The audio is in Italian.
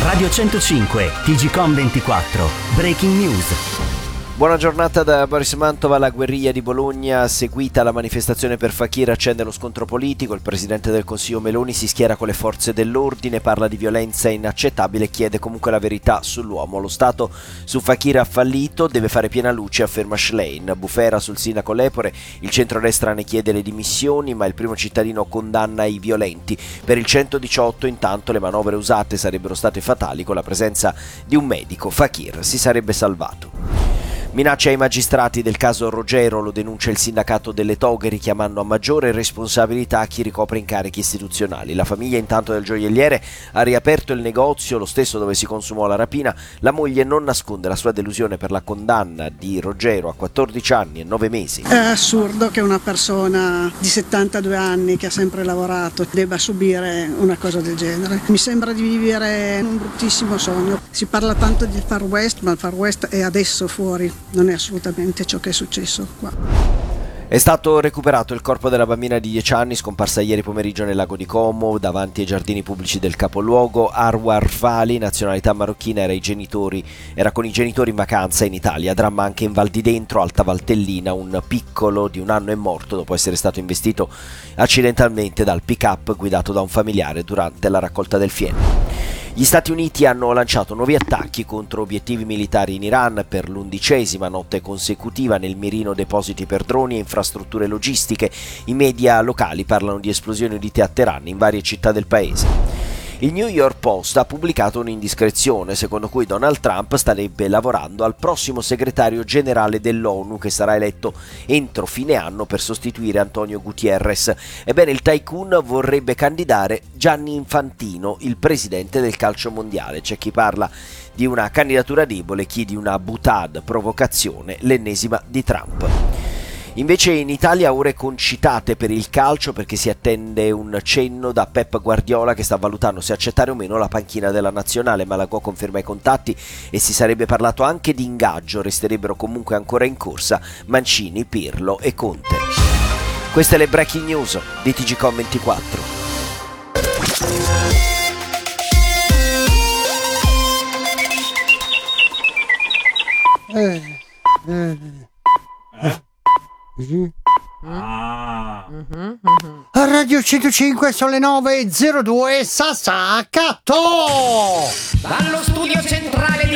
Radio 105, TGcom 24, Breaking News. Buona giornata da Boris Mantova. La guerriglia di Bologna, seguita la manifestazione per Fakir, accende lo scontro politico. Il presidente del Consiglio Meloni si schiera con le forze dell'ordine, parla di violenza inaccettabile e chiede comunque la verità sull'uomo. Lo Stato su Fakir ha fallito, deve fare piena luce, afferma Schlein. Bufera sul sindaco Lepore, il centrodestra ne chiede le dimissioni, ma il primo cittadino condanna i violenti. Per il 118 intanto le manovre usate sarebbero state fatali, con la presenza di un medico. Fakir si sarebbe salvato. Minacce ai magistrati del caso Rogero, lo denuncia il sindacato delle toghe, richiamando a maggiore responsabilità chi ricopre incarichi istituzionali. La famiglia intanto del gioielliere ha riaperto il negozio, lo stesso dove si consumò la rapina. La moglie non nasconde la sua delusione per la condanna di Rogero a 14 anni e 9 mesi. È assurdo che una persona di 72 anni che ha sempre lavorato debba subire una cosa del genere. Mi sembra di vivere un bruttissimo sogno. Si parla tanto di Far West, ma il Far West è adesso fuori. Non è assolutamente ciò che è successo qua. È stato recuperato il corpo della bambina di 10 anni scomparsa ieri pomeriggio nel lago di Como, davanti ai giardini pubblici del capoluogo. Arwar Fali, nazionalità marocchina, era con i genitori in vacanza in Italia. Dramma anche in Val di Dentro, Alta Valtellina. Un piccolo di 1 anno è morto dopo essere stato investito accidentalmente dal pick-up guidato da un familiare durante la raccolta del fieno. Gli Stati Uniti hanno lanciato nuovi attacchi contro obiettivi militari in Iran per l'11ª notte consecutiva, nel mirino depositi per droni e infrastrutture logistiche. I media locali parlano di esplosioni udite a Teheran in varie città del paese. Il New York Post ha pubblicato un'indiscrezione secondo cui Donald Trump starebbe lavorando al prossimo segretario generale dell'ONU, che sarà eletto entro fine anno per sostituire Antonio Gutierrez. Ebbene, il tycoon vorrebbe candidare Gianni Infantino, il presidente del calcio mondiale. C'è chi parla di una candidatura debole, chi di una boutade, provocazione, l'ennesima di Trump. Invece in Italia ore concitate per il calcio, perché si attende un cenno da Pep Guardiola, che sta valutando se accettare o meno la panchina della nazionale. Malagò conferma i contatti e si sarebbe parlato anche di ingaggio. Resterebbero comunque ancora in corsa Mancini, Pirlo e Conte. Queste le breaking news di TGcom 24. A Radio 105 sono le 9:02. Sassacato! Dallo studio centrale di